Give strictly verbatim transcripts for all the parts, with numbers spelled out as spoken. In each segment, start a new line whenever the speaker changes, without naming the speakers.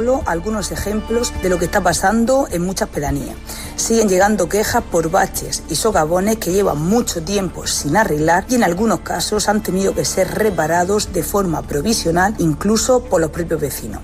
solo algunos ejemplos de lo que está pasando en muchas pedanías. Siguen llegando quejas por baches y socavones que llevan mucho tiempo sin arreglar y en algunos casos han tenido que ser reparados de forma provisional, incluso por los propios vecinos.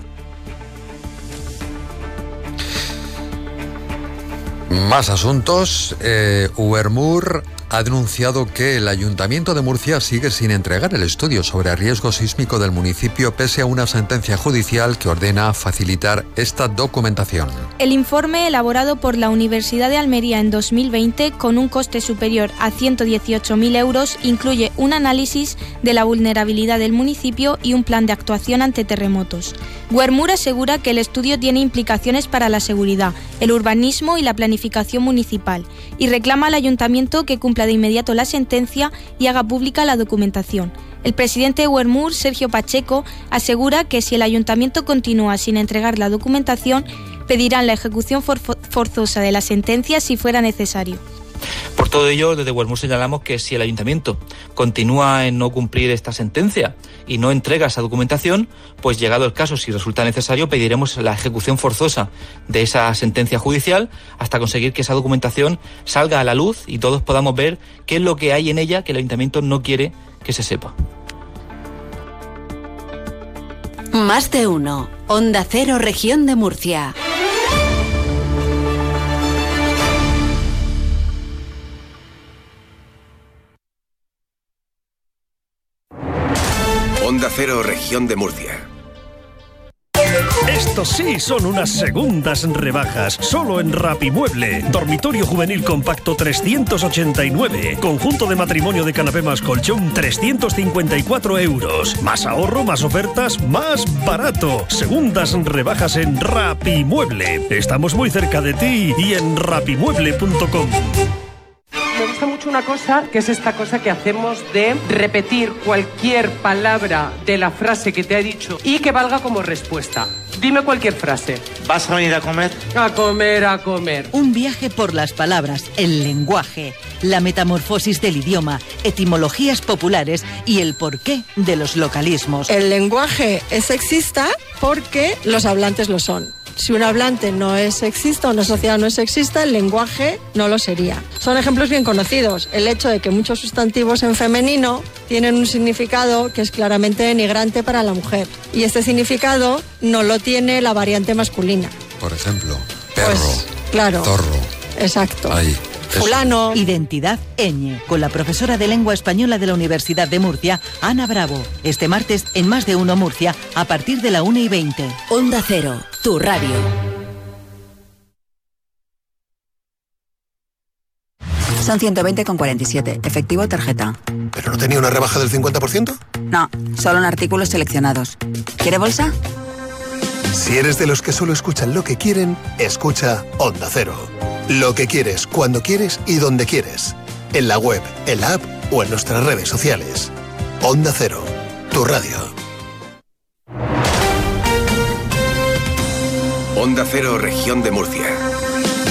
Más asuntos. Eh, Ubermur ha denunciado que el Ayuntamiento de Murcia sigue sin entregar el estudio sobre riesgo sísmico del municipio pese a una sentencia judicial que ordena facilitar esta documentación.
El informe, elaborado por la Universidad de Almería en dos mil veinte, con un coste superior a ciento dieciocho mil euros, incluye un análisis de la vulnerabilidad del municipio y un plan de actuación ante terremotos. Ubermur asegura que el estudio tiene implicaciones para la seguridad, el urbanismo y la planificación municipal, y reclama al Ayuntamiento que cumpla de inmediato la sentencia y haga pública la documentación. El presidente de Ubermur, Sergio Pacheco, asegura que si el Ayuntamiento continúa sin entregar la documentación, pedirán la ejecución for- forzosa de la sentencia si fuera necesario.
Por todo ello, desde Ubermur señalamos que si el Ayuntamiento continúa en no cumplir esta sentencia y no entrega esa documentación, pues llegado el caso, si resulta necesario, pediremos la ejecución forzosa de esa sentencia judicial hasta conseguir que esa documentación salga a la luz y todos podamos ver qué es lo que hay en ella que el Ayuntamiento no quiere que se sepa.
Más de uno. Onda Cero, Región de Murcia.
Onda Cero, Región de Murcia.
Estos sí son unas segundas rebajas, solo en Rapimueble. Dormitorio juvenil compacto trescientos ochenta y nueve. Conjunto de matrimonio de canapé más colchón trescientos cincuenta y cuatro euros. Más ahorro, más ofertas, más barato. Segundas rebajas en Rapimueble. Estamos muy cerca de ti y en rapimueble punto com.
Me gusta mucho una cosa, que es esta cosa que hacemos de repetir cualquier palabra de la frase que te ha dicho y que valga como respuesta. Dime cualquier frase.
¿Vas a venir a comer?
A comer, a comer.
Un viaje por las palabras, el lenguaje, la metamorfosis del idioma, etimologías populares y el porqué de los localismos.
El lenguaje es sexista porque los hablantes lo son. Si un hablante no es sexista, una sociedad no es sexista, el lenguaje no lo sería. Son ejemplos bien conocidos. El hecho de que muchos sustantivos en femenino tienen un significado que es claramente denigrante para la mujer. Y este significado no lo tiene la variante masculina.
Por ejemplo, perro,
pues, claro,
zorro.
Exacto.
Ahí.
Fulano. Identidad ñ, con la profesora de Lengua Española de la Universidad de Murcia, Ana Bravo. Este martes en Más de Uno Murcia, a partir de la una y veinte.
Onda Cero, tu radio.
Son ciento veinte con cuarenta y siete, efectivo tarjeta.
¿Pero no tenía una rebaja del cincuenta por ciento?
No, solo en artículos seleccionados. ¿Quiere bolsa?
Si eres de los que solo escuchan lo que quieren, escucha Onda Cero. Lo que quieres, cuando quieres y donde quieres. En la web, en la app o en nuestras redes sociales. Onda Cero, tu radio. Onda Cero, Región de Murcia.